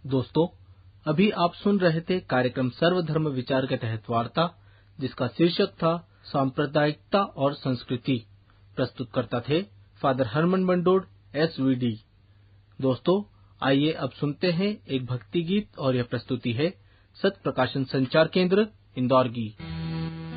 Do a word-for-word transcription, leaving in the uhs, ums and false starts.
दोस्तों, अभी आप सुन रहे थे कार्यक्रम सर्वधर्म विचार के तहत वार्ता, जिसका शीर्षक था सांप्रदायिकता और संस्कृति। प्रस्तुतकर्ता थे father Harman बंडोड, S V D. दोस्तों, आइए अब सुनते हैं एक भक्ति गीत और यह प्रस्तुति है सत्य प्रकाशन संचार केंद्र इंदौर की।